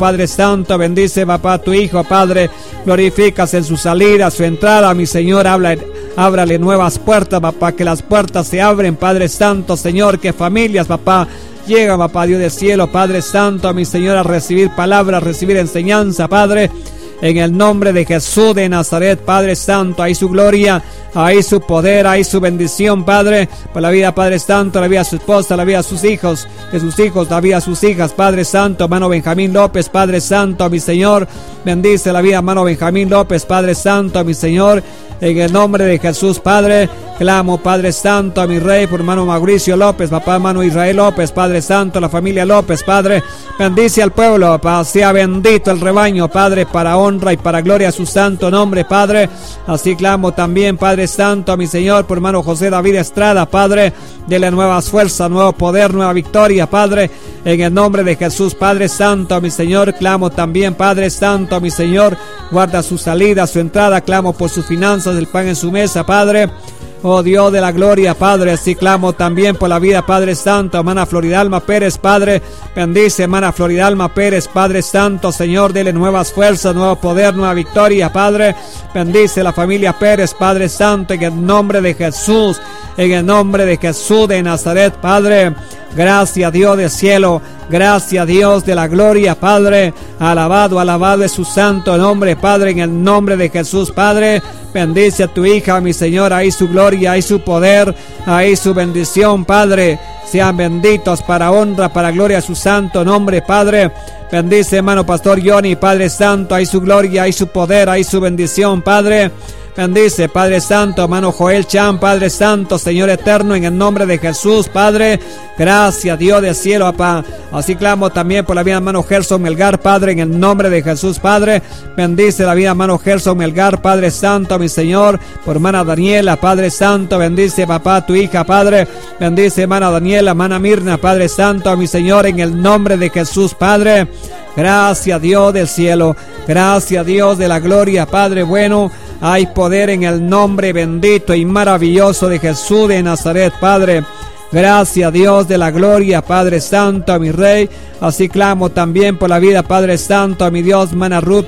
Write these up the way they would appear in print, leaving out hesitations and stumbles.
Padre Santo, bendice, papá, tu hijo, Padre, glorificas en su salida, su entrada, mi Señor, ábrale nuevas puertas, papá, que las puertas se abren, Padre Santo, Señor, que familias, papá, llegan, papá, Dios del cielo, Padre Santo, mi Señor, a recibir palabras, recibir enseñanza, Padre, en el nombre de Jesús de Nazaret, Padre Santo, ahí su gloria, ahí su poder, ahí su bendición, Padre, por la vida, Padre Santo, la vida de su esposa, la vida de sus hijos, la vida de sus hijas, Padre Santo, hermano Benjamín López, Padre Santo, mi Señor, bendice la vida, hermano Benjamín López, Padre Santo, mi Señor, en el nombre de Jesús, Padre, clamo, Padre Santo, a mi Rey, por hermano Mauricio López, papá, hermano Israel López, Padre Santo, la familia López, Padre, bendice al pueblo, papá, sea bendito el rebaño, Padre, para honra y para gloria a su santo nombre, Padre, así clamo también, Padre Santo, a mi Señor, por hermano José David Estrada, Padre, dele nuevas fuerzas, nuevo poder, nueva victoria, Padre, en el nombre de Jesús, Padre Santo, a mi Señor, clamo también, Padre Santo, a mi Señor, guarda su salida, su entrada, clamo por sus finanzas, el pan en su mesa, Padre, oh Dios de la gloria, Padre, así clamo también por la vida, Padre Santo, hermana Floridalma Pérez, Padre, bendice, hermana Floridalma Pérez, Padre Santo, Señor, dele nuevas fuerzas, nuevo poder, nueva victoria, Padre, bendice la familia Pérez, Padre Santo, en el nombre de Jesús, en el nombre de Jesús de Nazaret, Padre, gracias Dios del cielo, gracias Dios de la gloria, Padre, alabado, alabado es su santo nombre, Padre, en el nombre de Jesús, Padre, bendice a tu hija, mi Señor, ahí su gloria, ahí su poder, ahí su bendición, Padre, sean benditos para honra, para gloria a su santo nombre, Padre, bendice hermano Pastor Johnny, Padre Santo, ahí su gloria, ahí su poder, ahí su bendición, Padre, bendice, Padre Santo, hermano Joel Chan, Padre Santo, Señor eterno, en el nombre de Jesús, Padre, gracias Dios del cielo, papá, así clamo también por la vida, hermano Gerson Melgar, Padre, en el nombre de Jesús, Padre, bendice la vida, hermano Gerson Melgar, Padre Santo, mi Señor, por hermana Daniela, Padre Santo, bendice, papá, tu hija, Padre, bendice, hermana Daniela, hermana Mirna, Padre Santo, mi Señor, en el nombre de Jesús, Padre, gracias Dios del cielo, gracias Dios de la gloria, Padre bueno, hay poder en el nombre bendito y maravilloso de Jesús de Nazaret, Padre. Gracias Dios de la gloria, Padre Santo, a mi Rey. Así clamo también por la vida, Padre Santo, a mi Dios, Mana Ruth,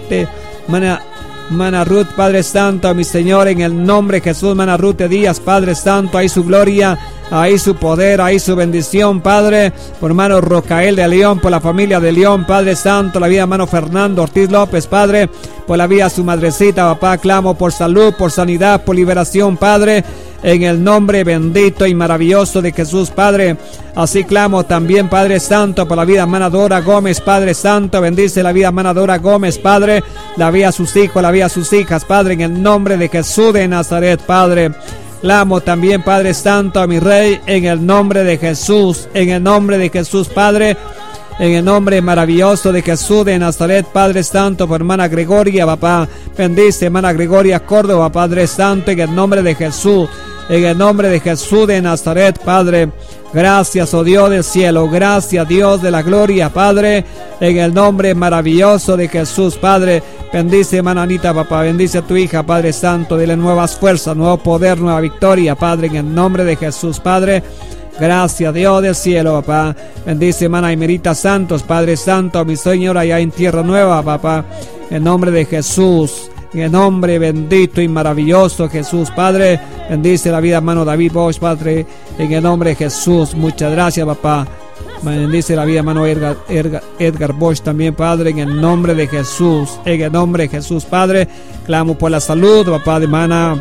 Padre Santo, a mi Señor, en el nombre de Jesús, Mana Ruth Díaz, Padre Santo, ahí su gloria, ahí su poder, ahí su bendición, Padre, por hermano Rocael de León, por la familia de León, Padre Santo, la vida de hermano Fernando Ortiz López, Padre, por la vida de su madrecita, papá, clamo por salud, por sanidad, por liberación, Padre, en el nombre bendito y maravilloso de Jesús, Padre. Así clamo también, Padre Santo, por la vida de hermana Dora Gómez, Padre Santo, bendice la vida de hermana Dora Gómez, Padre, la vida de sus hijos, la vida de sus hijas, Padre, en el nombre de Jesús de Nazaret, Padre. Clamo también, Padre Santo, a mi Rey, en el nombre de Jesús, en el nombre de Jesús, Padre, en el nombre maravilloso de Jesús de Nazaret, Padre Santo, por hermana Gregoria, papá, bendice hermana Gregoria Córdoba, Padre Santo, en el nombre de Jesús, en el nombre de Jesús de Nazaret, Padre, gracias, oh Dios del cielo, gracias Dios de la gloria, Padre, en el nombre maravilloso de Jesús, Padre, bendice hermana Anita, papá, bendice a tu hija, Padre Santo, dile nuevas fuerzas, nuevo poder, nueva victoria, Padre, en el nombre de Jesús, Padre, gracias Dios del cielo, papá, bendice hermana Emerita Santos, Padre Santo, mi Señor, allá en Tierra Nueva, papá, en nombre de Jesús, en el nombre bendito y maravilloso Jesús, Padre, bendice la vida hermano David Bosch, Padre, en el nombre de Jesús, muchas gracias, papá, bendice la vida hermano Edgar Bosch también, Padre, en el nombre de Jesús, en el nombre de Jesús, Padre, clamo por la salud, papá de hermana,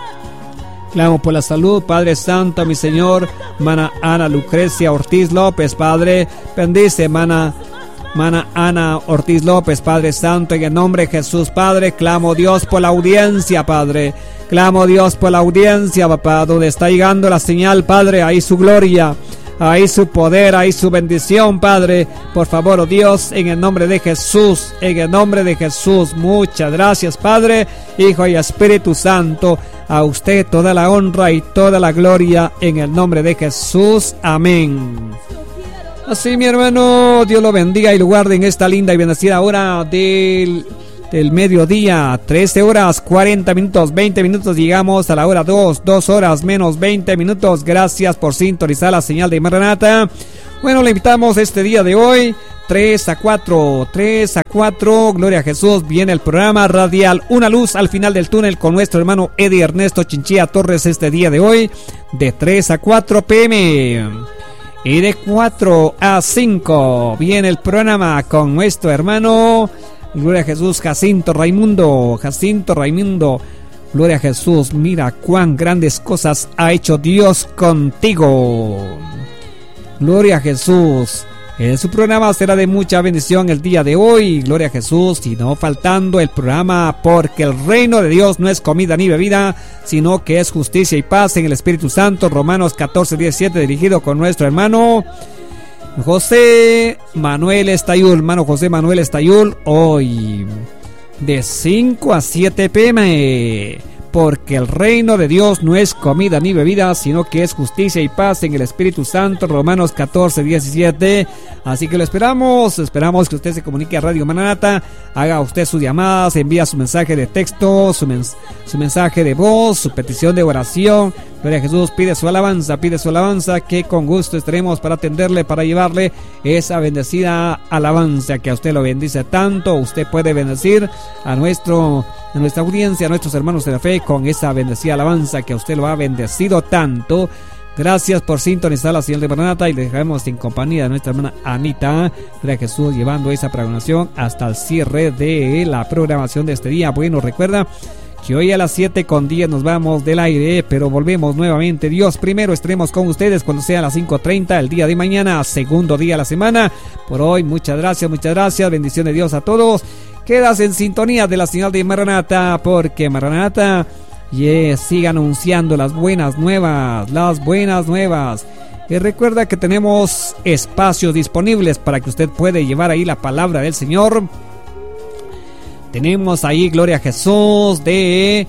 clamo por la salud, Padre Santo, mi Señor, hermana Ana Lucrecia Ortiz López, Padre, bendice hermana Ana Ortiz López, Padre Santo, en el nombre de Jesús, Padre, clamo Dios por la audiencia, Padre, clamo Dios por la audiencia, papá, donde está llegando la señal, Padre, ahí su gloria, ahí su poder, ahí su bendición, Padre, por favor, oh Dios, en el nombre de Jesús, en el nombre de Jesús, muchas gracias, Padre, Hijo y Espíritu Santo, a usted toda la honra y toda la gloria, en el nombre de Jesús, amén. Así, mi hermano, Dios lo bendiga y lo guarde en esta linda y bendecida hora del mediodía, 13 horas 40 minutos, 20 minutos, llegamos a la hora 2 horas menos 20 minutos, gracias por sintonizar la señal de Maranata. Bueno, le invitamos este día de hoy, 3 a 4, gloria a Jesús, viene el programa radial Una Luz al Final del Túnel con nuestro hermano Eddie Ernesto Chinchilla Torres este día de hoy, de 3 a 4 p.m. Y de 4 a 5 viene el programa con nuestro hermano, gloria a Jesús, Jacinto Raimundo, gloria a Jesús, mira cuán grandes cosas ha hecho Dios contigo. Gloria a Jesús. Su programa será de mucha bendición el día de hoy. Gloria a Jesús. Y no faltando el programa, porque el reino de Dios no es comida ni bebida, sino que es justicia y paz en el Espíritu Santo. Romanos 14:17, dirigido con nuestro hermano José Manuel Estayul. Hermano José Manuel Estayul, hoy de 5 a 7 p.m. Porque el reino de Dios no es comida ni bebida, sino que es justicia y paz en el Espíritu Santo. Romanos 14:17. Así que lo esperamos que usted se comunique a Radio Maranata, haga usted sus llamadas, envía su mensaje de texto, su mensaje de voz, su petición de oración. Gloria a Jesús, pide su alabanza, que con gusto estaremos para atenderle, para llevarle esa bendecida alabanza que a usted lo bendice tanto. Usted puede bendecir a nuestra audiencia, a nuestros hermanos de la fe, con esa bendecida alabanza que a usted lo ha bendecido tanto. Gracias por sintonizar la señal de Maranata y le dejamos en compañía de nuestra hermana Anita. Gloria a Jesús, llevando esa programación hasta el cierre de la programación de este día. Bueno, recuerda que hoy a las 7:10 nos vamos del aire, pero volvemos nuevamente. Dios primero, estaremos con ustedes cuando sea a las 5:30 el día de mañana, segundo día de la semana. Por hoy, muchas gracias, bendición de Dios a todos. Quedas en sintonía de la señal de Maranata, porque Maranata sigue anunciando las buenas nuevas. Y recuerda que tenemos espacios disponibles para que usted pueda llevar ahí la palabra del Señor. Tenemos ahí, gloria a Jesús, de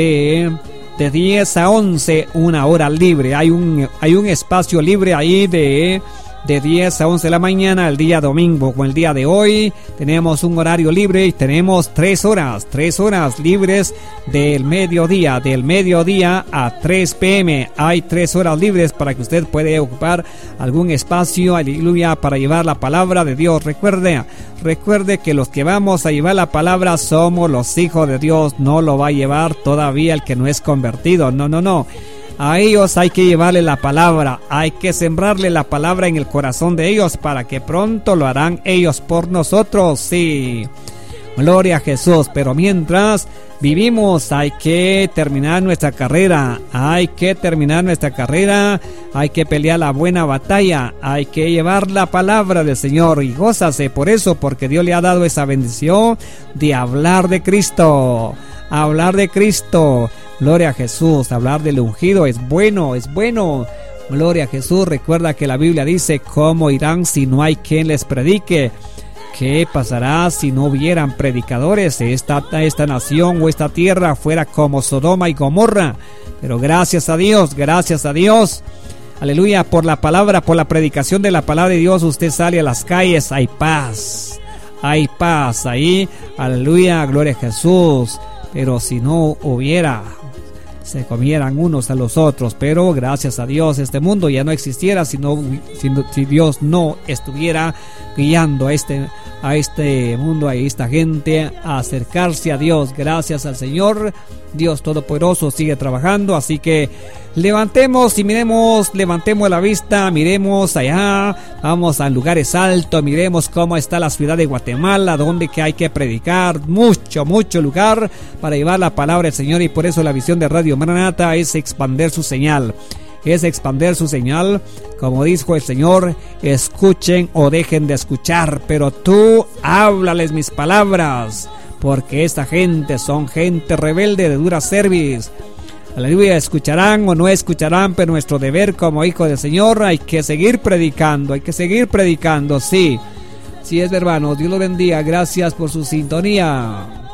10 a 11, una hora libre. Hay un espacio libre ahí de 10 a 11 de la mañana el día domingo. Con el día de hoy tenemos un horario libre y tenemos 3 horas libres del mediodía a 3 p.m. Hay 3 horas libres para que usted pueda ocupar algún espacio, aleluya, para llevar la palabra de Dios. Recuerde que los que vamos a llevar la palabra somos los hijos de Dios. No lo va a llevar todavía el que no es convertido. No. A ellos hay que llevarle la palabra, hay que sembrarle la palabra en el corazón de ellos para que pronto lo harán ellos por nosotros, sí. Gloria a Jesús, pero mientras vivimos hay que terminar nuestra carrera, hay que pelear la buena batalla, hay que llevar la palabra del Señor y gózase por eso, porque Dios le ha dado esa bendición de hablar de Cristo. Gloria a Jesús, hablar del ungido es bueno. Gloria a Jesús, recuerda que la Biblia dice: ¿cómo irán si no hay quien les predique? ¿Qué pasará si no hubieran predicadores? Esta nación o esta tierra fuera como Sodoma y Gomorra. Pero gracias a Dios, aleluya, por la palabra, por la predicación de la palabra de Dios, usted sale a las calles, hay paz ahí, aleluya, gloria a Jesús. Pero si no hubiera, se comieran unos a los otros. Pero gracias a Dios este mundo ya no existiera si Dios no estuviera guiando a este mundo, a esta gente a acercarse a Dios. Gracias al Señor, Dios Todopoderoso sigue trabajando. Así que levantemos la vista, miremos allá, vamos a lugares altos, miremos cómo está la ciudad de Guatemala, donde que hay que predicar, mucho lugar para llevar la palabra del Señor. Y por eso la visión de Radio Maranata es expandir su señal, como dijo el Señor: escuchen o dejen de escuchar, pero tú háblales mis palabras, porque esta gente son gente rebelde de dura cerviz. Aleluya, escucharán o no escucharán, pero nuestro deber como hijo del Señor hay que seguir predicando, sí, es hermano. Dios lo bendiga, gracias por su sintonía.